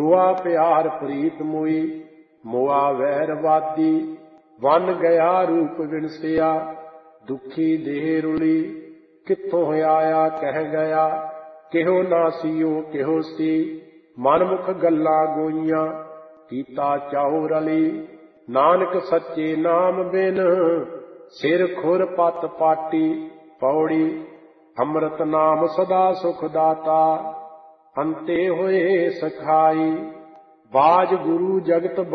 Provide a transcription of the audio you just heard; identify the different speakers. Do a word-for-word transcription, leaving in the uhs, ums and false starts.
Speaker 1: मोआ प्यार प्रीत मोई, मोआ वैरवादी। वन गया रूप विनसिया, दुखी देह रुली। कित्थों आया कह गया, किहो ना सीओ किहो सी। मनमुख गल्लां गोईयां, कीता चाओ रली। नानक सच्चे नाम बिन, सिर खुर पत पाटी। पौड़ी अमृत नाम सदा सुख दाता, अंते होए सखाई। बाज गुरु जगत